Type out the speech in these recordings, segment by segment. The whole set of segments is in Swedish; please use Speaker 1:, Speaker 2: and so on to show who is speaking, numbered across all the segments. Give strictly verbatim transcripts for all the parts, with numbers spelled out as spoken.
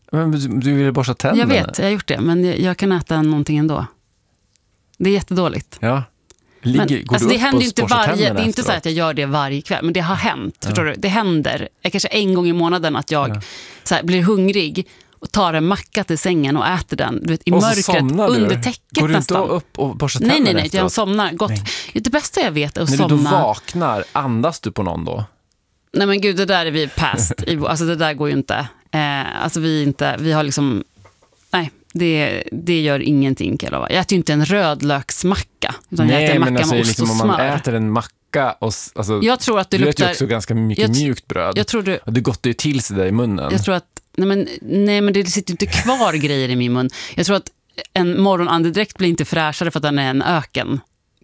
Speaker 1: Men du vill borsta tänderna?
Speaker 2: Jag vet, jag har gjort det. Men jag, jag kan äta någonting ändå. Det är jättedåligt.
Speaker 1: Ja. Ligger,
Speaker 2: men,
Speaker 1: går
Speaker 2: alltså,
Speaker 1: du
Speaker 2: det
Speaker 1: upp
Speaker 2: händer
Speaker 1: och
Speaker 2: ju inte
Speaker 1: borstar
Speaker 2: varje,
Speaker 1: tänderna
Speaker 2: det är inte så att jag gör det varje kväll, men det har hänt, ja. Förstår du? Det händer, jag kanske en gång i månaden att jag ja. så här, blir hungrig och tar en macka till sängen och äter den, du vet, i
Speaker 1: och
Speaker 2: mörkret under täcket nästan.
Speaker 1: Går du inte upp och borstar tänderna?
Speaker 2: Nej, nej, nej,
Speaker 1: efteråt?
Speaker 2: jag somnar gott. Nej. Det bästa jag vet är att
Speaker 1: när
Speaker 2: somna.
Speaker 1: När du då vaknar, andas du på någon då?
Speaker 2: Nej men gud, det där är vi past. Alltså det där går ju inte. Eh, alltså vi inte, vi har liksom, nej. Det, det gör ingenting, kan jag lova. Jag äter ju inte en rödlöksmacka, utan
Speaker 1: nej,
Speaker 2: jag äter en macka
Speaker 1: men alltså,
Speaker 2: med ost
Speaker 1: liksom,
Speaker 2: och smör.
Speaker 1: Om man äter en macka och, alltså,
Speaker 2: jag tror att det
Speaker 1: du
Speaker 2: luktar...
Speaker 1: äter ju också ganska mycket
Speaker 2: jag,
Speaker 1: mjukt bröd.
Speaker 2: Jag tror du...
Speaker 1: Och det gottar ju till sig där i munnen.
Speaker 2: Jag tror att, nej men, nej men det sitter inte kvar grejer i min mun. Jag tror att en morgonandedräkt blir inte fräschare för att den är en öken.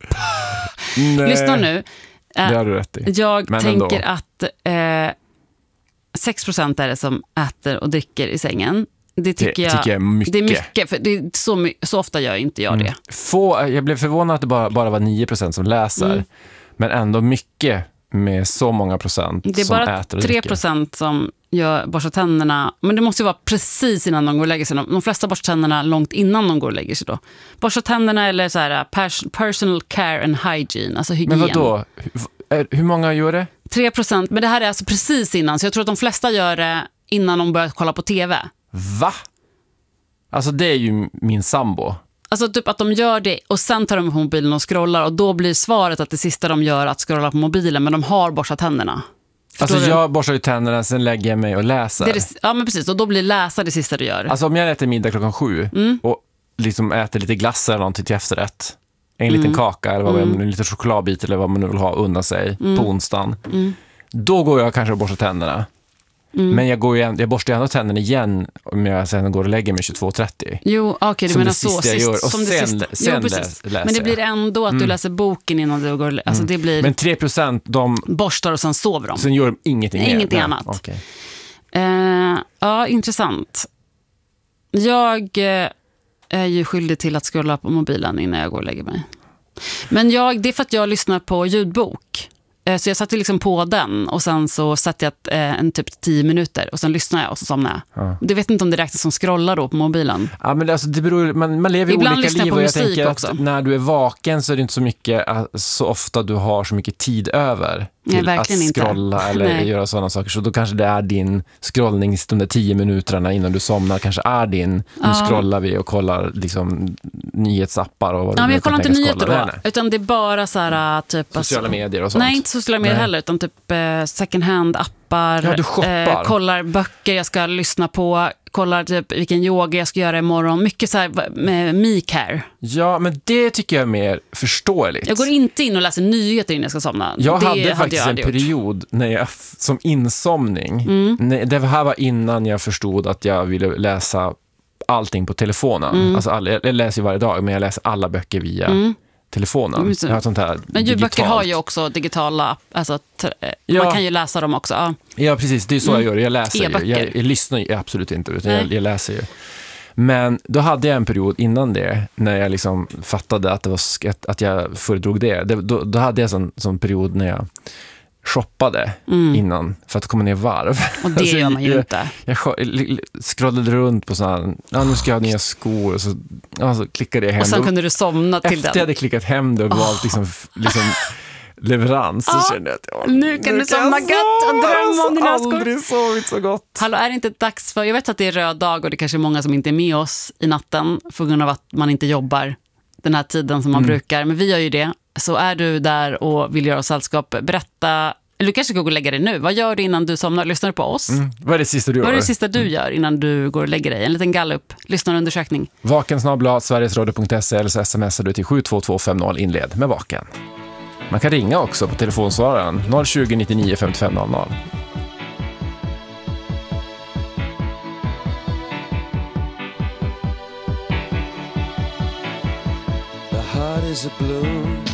Speaker 1: Nej.
Speaker 2: Lyssna nu.
Speaker 1: Det har du rätt i.
Speaker 2: Jag
Speaker 1: men
Speaker 2: tänker
Speaker 1: ändå.
Speaker 2: att eh, sex procent är det som äter och dricker i sängen. Det tycker,
Speaker 1: det,
Speaker 2: jag,
Speaker 1: tycker jag är mycket.
Speaker 2: Det är mycket, för det är så, så ofta gör inte jag det. Mm.
Speaker 1: Få, jag blev förvånad att det bara, bara var nio procent som läser. Mm. Men ändå mycket med så många procent som äter och dricker.
Speaker 2: Det är bara tre procent som gör borstar tänderna. Men det måste ju vara precis innan de går och lägger sig. De flesta borstar tänderna långt innan de går och lägger sig då. Borstar tänderna eller så här pers- personal care and hygiene, alltså hygien.
Speaker 1: Men vadå? Hur, hur många gör det?
Speaker 2: tre procent, men det här är alltså precis innan. Så jag tror att de flesta gör det innan de börjar kolla på tv.
Speaker 1: Va? Alltså det är ju min sambo.
Speaker 2: Alltså typ att de gör det och sen tar de på mobilen och scrollar och då blir svaret att det sista de gör är att scrolla på mobilen, men de har borstat tänderna. Förstår
Speaker 1: alltså
Speaker 2: du?
Speaker 1: jag borstar ju tänderna, sen lägger jag mig och läser.
Speaker 2: Det är det, ja men precis, och då blir läsa det sista du gör.
Speaker 1: Alltså om jag äter middag klockan sju mm. och liksom äter lite glass eller någonting till efterrätt, en mm. liten kaka eller vad mm. man, en liten chokladbit eller vad man nu vill ha undan sig mm. på onsdagen, mm. då går jag kanske och borstar tänderna. Mm. Men jag, går igen, jag borstar ändå tänderna igen om jag sen går och lägger mig tjugotvå trettio.
Speaker 2: Jo, okej, okay, du menar så.
Speaker 1: Sist jag gör. Och
Speaker 2: som
Speaker 1: sen,
Speaker 2: det sista.
Speaker 1: sen
Speaker 2: jo,
Speaker 1: läs, läser
Speaker 2: Men det blir ändå att
Speaker 1: mm.
Speaker 2: du läser boken innan du går. Alltså mm. det blir...
Speaker 1: Men tre procent de
Speaker 2: borstar och sen sover de.
Speaker 1: Sen gör de ingenting,
Speaker 2: ingenting
Speaker 1: mer.
Speaker 2: annat.
Speaker 1: Okay.
Speaker 2: Uh, ja, intressant. Jag uh, är ju skyldig till att scrolla på mobilen innan jag går och lägger mig. Men jag, det är för att jag lyssnar på ljudbok. Så jag satte liksom på den och sen så satte jag ett, en typ tio minuter och sen lyssnade jag och så somnade jag. Ja. Det vet inte om det räknas som scrollar då på mobilen.
Speaker 1: Ja, men alltså, det beror, man, man lever i
Speaker 2: ibland
Speaker 1: olika liv och jag tänker
Speaker 2: också.
Speaker 1: Att när du är vaken så är det inte så mycket, så ofta du har så mycket tid över till
Speaker 2: Nej,
Speaker 1: att scrolla
Speaker 2: inte.
Speaker 1: eller
Speaker 2: Nej.
Speaker 1: göra sådana saker. Så då kanske det är din scrollning de där tio minuterna innan du somnar kanske är din. Nu ja. scrollar vi och kollar liksom nyhetsappar och vad
Speaker 2: ja,
Speaker 1: du
Speaker 2: men jag kollar inte nyheter då,
Speaker 1: nej, nej.
Speaker 2: utan det är bara så här typ
Speaker 1: sociala medier och sånt.
Speaker 2: Nej, inte sociala medier nej. heller, utan typ eh, second hand appar.
Speaker 1: Ja, du shoppar.
Speaker 2: Eh, kollar böcker jag ska lyssna på, kollar typ vilken yoga jag ska göra imorgon. Mycket så här med me-care.
Speaker 1: Ja, men det tycker jag är mer förståeligt.
Speaker 2: Jag går inte in och läser nyheter innan jag ska somna.
Speaker 1: Jag
Speaker 2: det
Speaker 1: hade
Speaker 2: hade
Speaker 1: faktiskt
Speaker 2: jag
Speaker 1: en period när jag, som insomning. Mm. När, det här var innan jag förstod att jag ville läsa allting på telefonen. Mm. Alltså, all, jag läser ju varje dag, men jag läser alla böcker via mm. telefonen. Mm. Jag har sånt här
Speaker 2: men ljudböcker har ju också digitala, alltså t- ja. man kan ju läsa dem också. Ja,
Speaker 1: ja precis, det är så mm. jag gör. Jag läser
Speaker 2: E-böcker.
Speaker 1: ju. Jag, jag lyssnar ju absolut inte, utan jag, jag läser ju. Men då hade jag en period innan det, när jag liksom fattade att, det var, att jag föredrog det. det då, då hade jag en sån, sån period när jag shoppade mm. innan för att komma ner varv.
Speaker 2: Och det alltså, gör man ju
Speaker 1: jag,
Speaker 2: inte.
Speaker 1: Jag, jag scrollade runt på sådana, ja nu ska jag ha nya skor och så, ja, så klickade jag hem.
Speaker 2: Och sen kunde du somna till den.
Speaker 1: Efter jag hade klickat hem det och valt oh. liksom, liksom leverans så oh. kände jag att ja,
Speaker 2: nu kan nu du somna gött och drömma om dina skor.
Speaker 1: Jag har aldrig sovit så gott.
Speaker 2: Hallå, är det inte dags för, jag vet att det är röd dag och det kanske är många som inte är med oss i natten för grund av att man inte jobbar den här tiden som man mm. brukar, men vi gör ju det. Så är du där och vill göra oss sällskap, berätta, eller du kanske ska gå och lägga dig nu. Vad gör du innan du somnar? Lyssnar du på oss?
Speaker 1: Mm. Vad är det sista du gör?
Speaker 2: Vad är det sista du gör innan du går och lägger dig? En liten gallup, lyssnarundersökning.
Speaker 1: Vaken snabel-a sverigesradio punkt se eller så smsar du till sju två två fem noll inled med vaken. Man kan ringa också på telefonsvararen noll tjugo nittionio femtiofem noll noll.
Speaker 3: The heart is a blue